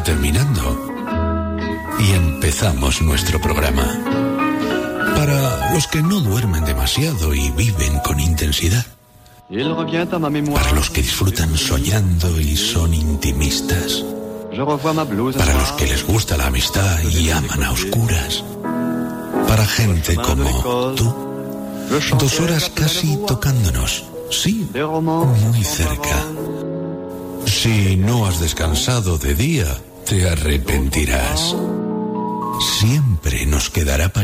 terminando y empezamos nuestro programa. Para los que no duermen demasiado y viven con intensidad. Para los que disfrutan soñando y son intimistas. Para los que les gusta la amistad y aman a oscuras. Para gente como tú. 2 horas casi tocándonos. Sí, muy cerca. Si no has descansado de día, te arrepentirás. Siempre nos quedará